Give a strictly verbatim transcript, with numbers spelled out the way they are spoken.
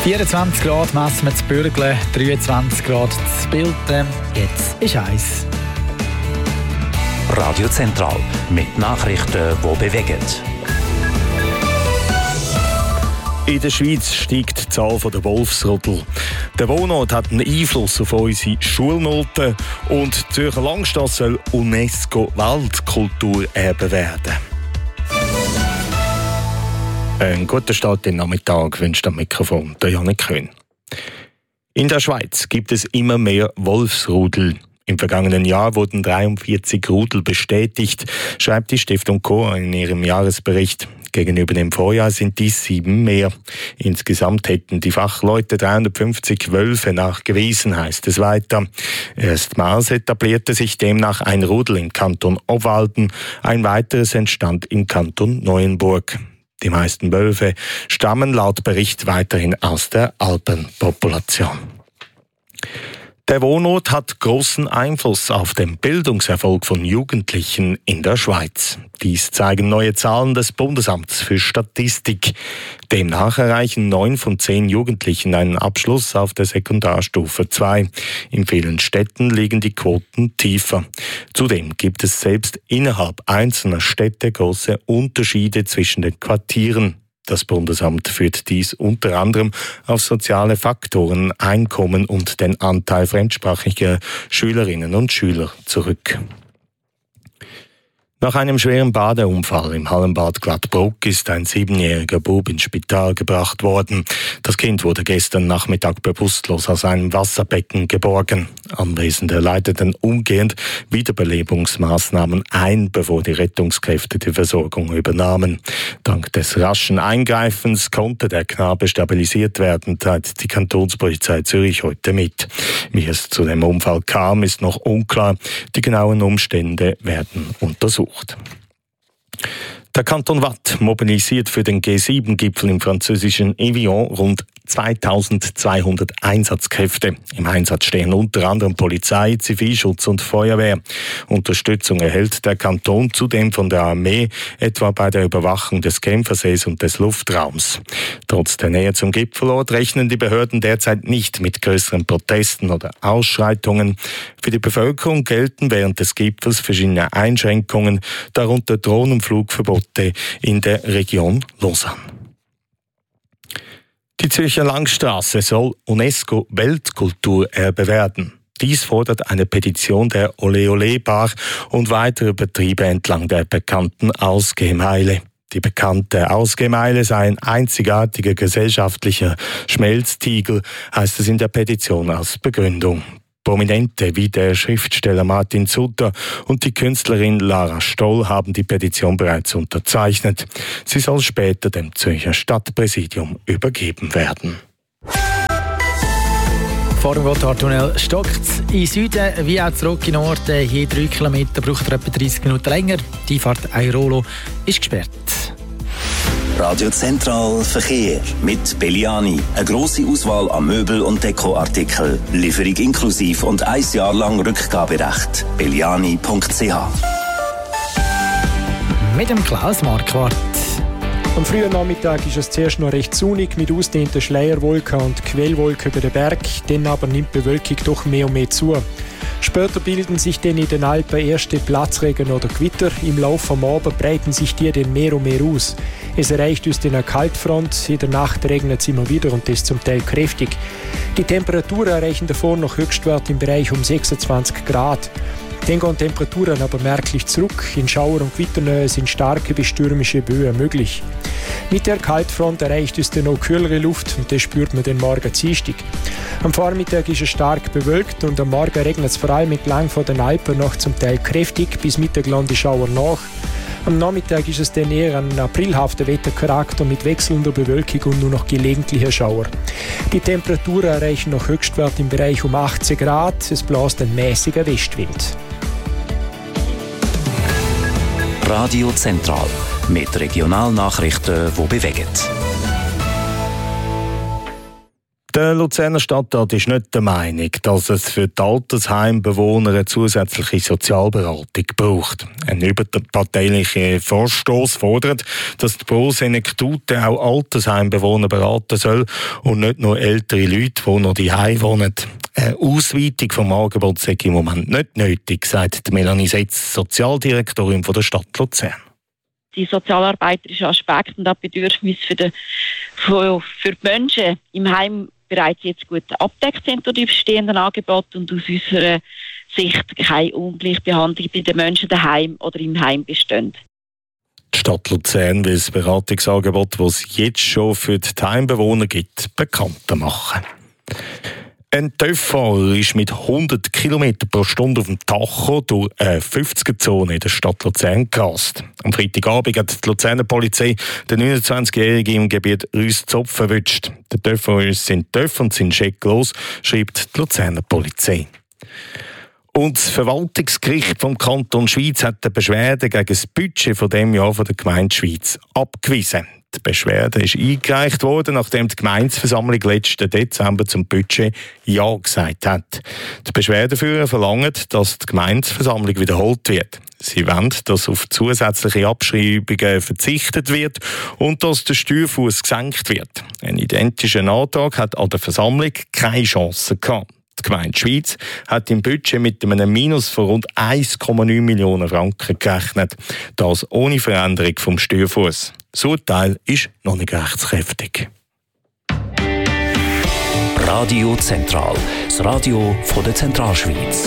vierundzwanzig Grad messen wir zu Bürgle, dreiundzwanzig Grad zu Bilten. Jetzt ist eins. Radio Zentral mit Nachrichten, die bewegen. In der Schweiz steigt die Zahl der Wolfsrudel. Der Wohnort hat einen Einfluss auf unsere Schulnoten und die Zürcher Langstrasse soll UNESCO-Weltkulturerbe werden. Einen guten Start in den Nachmittag wünscht am Mikrofon der Janik Köhn. In der Schweiz gibt es immer mehr Wolfsrudel. Im vergangenen Jahr wurden dreiundvierzig Rudel bestätigt, schreibt die Stiftung Chor in ihrem Jahresbericht. Gegenüber dem Vorjahr sind dies sieben mehr. Insgesamt hätten die Fachleute dreihundertfünfzig Wölfe nachgewiesen, heißt es weiter. Erstmals etablierte sich demnach ein Rudel im Kanton Obwalden, ein weiteres entstand im Kanton Neuenburg. Die meisten Wölfe stammen laut Bericht weiterhin aus der Alpenpopulation. Der Wohnort hat großen Einfluss auf den Bildungserfolg von Jugendlichen in der Schweiz. Dies zeigen neue Zahlen des Bundesamts für Statistik. Demnach erreichen neun von zehn Jugendlichen einen Abschluss auf der Sekundarstufe zwei. In vielen Städten liegen die Quoten tiefer. Zudem gibt es selbst innerhalb einzelner Städte große Unterschiede zwischen den Quartieren. Das Bundesamt führt dies unter anderem auf soziale Faktoren, Einkommen und den Anteil fremdsprachiger Schülerinnen und Schüler zurück. Nach einem schweren Badeunfall im Hallenbad Glattbruck ist ein siebenjähriger Bub ins Spital gebracht worden. Das Kind wurde gestern Nachmittag bewusstlos aus einem Wasserbecken geborgen. Anwesende leiteten umgehend Wiederbelebungsmaßnahmen ein, bevor die Rettungskräfte die Versorgung übernahmen. Dank des raschen Eingreifens konnte der Knabe stabilisiert werden, teilt die Kantonspolizei Zürich heute mit. Wie es zu dem Unfall kam, ist noch unklar. Die genauen Umstände werden untersucht. Der Kanton Waadt mobilisiert für den G sieben Gipfel im französischen Evian rund zweitausendzweihundert Einsatzkräfte. Im Einsatz stehen unter anderem Polizei, Zivilschutz und Feuerwehr. Unterstützung erhält der Kanton zudem von der Armee, etwa bei der Überwachung des Genfersees und des Luftraums. Trotz der Nähe zum Gipfelort rechnen die Behörden derzeit nicht mit größeren Protesten oder Ausschreitungen. Für die Bevölkerung gelten während des Gipfels verschiedene Einschränkungen, darunter Drohnenflugverbote in der Region Lausanne. Die Zürcher Langstrasse soll UNESCO-Weltkulturerbe werden. Dies fordert eine Petition der Ole Ole Bar und weitere Betriebe entlang der bekannten Ausgehmeile. Die bekannte Ausgehmeile sei ein einzigartiger gesellschaftlicher Schmelztiegel, heißt es in der Petition als Begründung. Prominente wie der Schriftsteller Martin Sutter und die Künstlerin Lara Stoll haben die Petition bereits unterzeichnet. Sie soll später dem Zürcher Stadtpräsidium übergeben werden. Vor dem Gotthardtunnel stockt es in Süden wie auch zurück in Norden. Je drei Kilometer braucht er etwa dreißig Minuten länger. Die Fahrt Airolo ist gesperrt. Radio Zentral Verkehr mit Belliani. Eine grosse Auswahl an Möbel- und Dekoartikeln. Lieferung inklusiv und ein Jahr lang Rückgaberecht. belliani punkt c h. Mit dem Klaus Marquardt. Am frühen Nachmittag ist es zuerst noch recht sonnig mit ausdehnten Schleierwolken und Quellwolken über den Berg, dann aber nimmt die Bewölkung doch mehr und mehr zu. Später bilden sich dann in den Alpen erste Platzregen oder Gewitter. Im Laufe des Abends breiten sich die dann mehr und mehr aus. Es erreicht uns dann eine Kaltfront, in der Nacht regnet es immer wieder und das zum Teil kräftig. Die Temperaturen erreichen davor noch Höchstwerte im Bereich um sechsundzwanzig Grad. Dann gehen Temperaturen aber merklich zurück. In Schauer- und Gewitternähe sind starke bis stürmische Böen möglich. Mit der Kaltfront erreicht uns dann noch kühlere Luft und das spürt man den Morgen Dienstag. Am Vormittag ist es stark bewölkt und am Morgen regnet es vor allem entlang von den Alpen noch zum Teil kräftig bis mittelgrande Schauer nach. Am Nachmittag ist es dann eher ein aprilhafter Wettercharakter mit wechselnder Bewölkung und nur noch gelegentlicher Schauer. Die Temperaturen erreichen noch Höchstwert im Bereich um achtzehn Grad. Es bläst ein mäßiger Westwind. Radio Zentral mit Regionalnachrichten, die bewegen. Der Luzerner Stadtrat ist nicht der Meinung, dass es für die Altersheimbewohner eine zusätzliche Sozialberatung braucht. Ein überparteilicher Vorstoß fordert, dass die Pro-Senektute auch Altersheimbewohner beraten soll und nicht nur ältere Leute, die noch daheim wohnen. Eine Ausweitung vom Angebot sei im Moment nicht nötig, sagt Melanie Setz, Sozialdirektorin der Stadt Luzern. Die sozialarbeiterischen Aspekte und auch Bedürfnisse für die, für, für die Menschen im Heim bereits jetzt gut abgedeckt sind durch die bestehenden Angebote und aus unserer Sicht keine Ungleichbehandlung bei den Menschen daheim oder im Heim besteht. Die Stadt Luzern will das Beratungsangebot, das es jetzt schon für die Heimbewohner gibt, bekannter machen. Ein TÜV-Fahrer ist mit hundert Kilometer pro Stunde auf dem Tacho durch eine fünfziger-Zone in der Stadt Luzern gerast. Am Freitagabend hat die Luzerner Polizei den neunundzwanzigjährigen im Gebiet Rüss-Zopf erwischt. Der TÜV-Fahrer ist sein TÜV und sein Scheck los, schreibt die Luzerner Polizei. Und das Verwaltungsgericht vom Kanton Schwyz hat eine Beschwerde gegen das Budget von dem Jahr von der Gemeinde Schwyz abgewiesen. Die Beschwerde ist eingereicht worden, nachdem die Gemeindeversammlung letzten Dezember zum Budget Ja gesagt hat. Die Beschwerdeführer verlangen, dass die Gemeindeversammlung wiederholt wird. Sie wollen, dass auf zusätzliche Abschreibungen verzichtet wird und dass der Steuerfuss gesenkt wird. Ein identischer Antrag hat an der Versammlung keine Chance gehabt. Die Gemeinde Schwyz hat im Budget mit einem Minus von rund eins Komma neun Millionen Franken gerechnet. Das ohne Veränderung vom Steuerfuss. Das Urteil ist noch nicht rechtskräftig. Radio Zentral, das Radio von der Zentralschweiz.